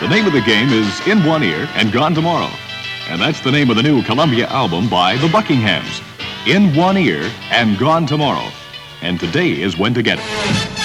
The name of the game is In One Ear and Gone Tomorrow. And that's the name of the new Columbia album by the Buckinghams. In One Ear and Gone Tomorrow. And today is when to get it.